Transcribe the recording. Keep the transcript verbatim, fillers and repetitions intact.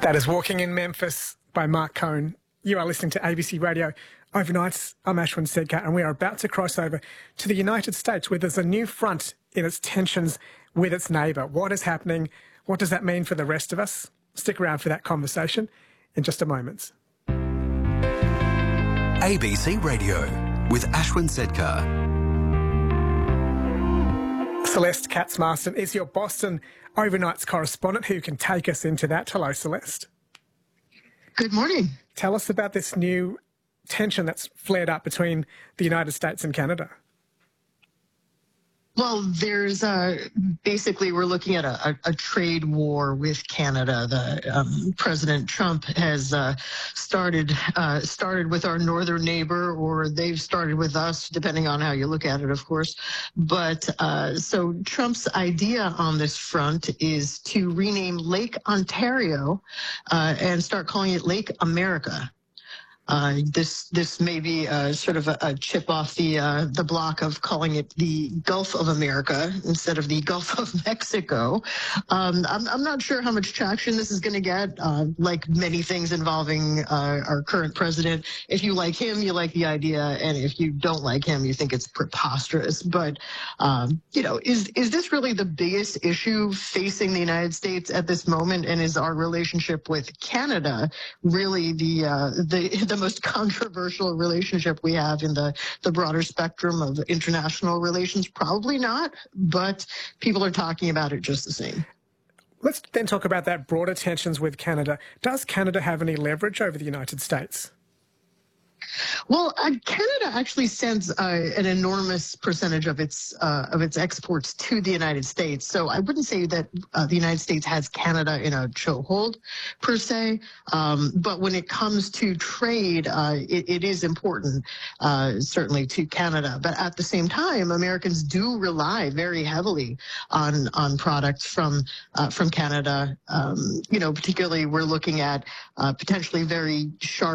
That is Walking in Memphis by Mark Cohn. You are listening to A B C Radio Overnights. I'm Ashwin Sedkar, and we are about to cross over to the United States, where there's a new front in its tensions with its neighbour. What is happening? What does that mean for the rest of us? Stick around for that conversation in just a moment. A B C Radio with Ashwin Sedkar. Celeste Katz-Marston is your Boston Overnights correspondent who can take us into that. Hello, Celeste. Good morning. Tell us about this new tension that's flared up between the United States and Canada. Well, there's uh, basically we're looking at a, a, a trade war with Canada. The um, President Trump has uh, started uh, started with our northern neighbor, or they've started with us, depending on how you look at it, of course. But uh, so Trump's idea on this front is to rename Lake Ontario uh, and start calling it Lake America. Uh, this this may be uh, sort of a, a chip off the uh, the block of calling it the Gulf of America instead of the Gulf of Mexico. Um, I'm, I'm not sure how much traction this is going to get. Uh, like many things involving uh, our current president, if you like him, you like the idea, and if you don't like him, you think it's preposterous. But um, you know, is is this really the biggest issue facing the United States at this moment? And is our relationship with Canada really the uh, the, the most controversial relationship we have in the, the broader spectrum of international relations? Probably not, but people are talking about it just the same. Let's then talk about that broader tensions with Canada. Does Canada have any leverage over the United States? Well, uh, Canada actually sends uh, an enormous percentage of its uh, of its exports to the United States. So I wouldn't say that uh, the United States has Canada in a chokehold per se. Um, but when it comes to trade, uh, it, it is important, uh, certainly to Canada. But at the same time, Americans do rely very heavily on on products from uh, from Canada. Um, you know, particularly we're looking at uh, potentially very sharp